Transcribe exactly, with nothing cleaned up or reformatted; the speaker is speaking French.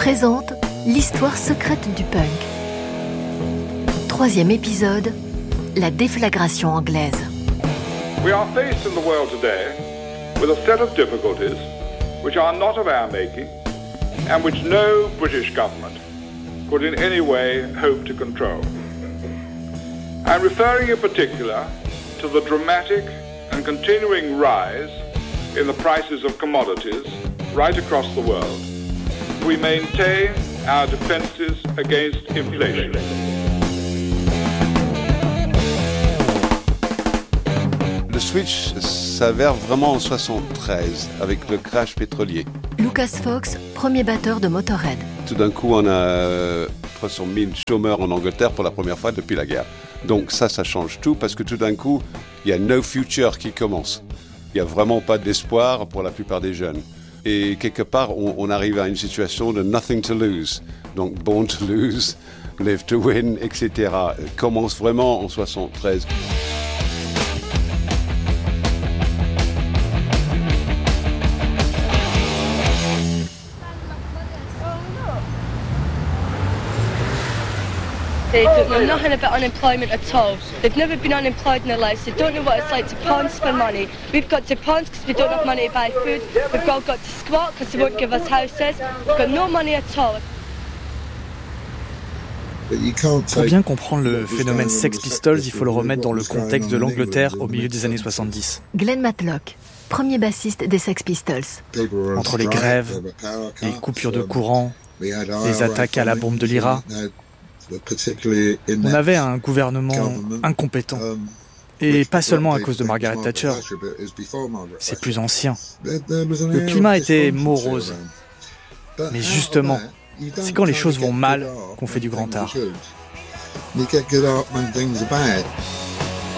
présente l'histoire secrète du punk. Troisième épisode, la déflagration anglaise. We are faced in the world today with a set of difficulties which are not of our making and which no British government could in any way hope to control. I'm referring in particular to the dramatic and continuing rise in the prices of commodities right across the world. We maintain our defenses against inflation. Le switch s'avère vraiment en soixante-treize avec le crash pétrolier. Lucas Fox, premier batteur de Motorhead. Tout d'un coup, on a trois cent mille chômeurs en Angleterre pour la première fois depuis la guerre. Donc ça, ça change tout parce que tout d'un coup, il y a no future qui commence. Il n'y a vraiment pas d'espoir pour la plupart des jeunes. Et quelque part, on, on arrive à une situation de nothing to lose. Donc born to lose, live to win, et cetera. Commence vraiment en soixante-treize. They don't know nothing about unemployment at all. They've never been unemployed in their lives. They don't know what it's like to pound for money. We've got to pound because we don't have money to buy food. We've all got to squat because they won't give us houses. We've got no money at all. Pour bien comprendre le phénomène Sex Pistols, il faut le remettre dans le contexte de l'Angleterre au milieu des années soixante-dix. Glenn Matlock, premier bassiste des Sex Pistols. Entre les grèves, les coupures de courant, les attaques à la bombe de l'I R A, on avait un gouvernement incompétent. Et pas seulement à cause de Margaret Thatcher. C'est plus ancien. Le climat était morose. Mais justement, c'est quand les choses vont mal qu'on fait du grand art.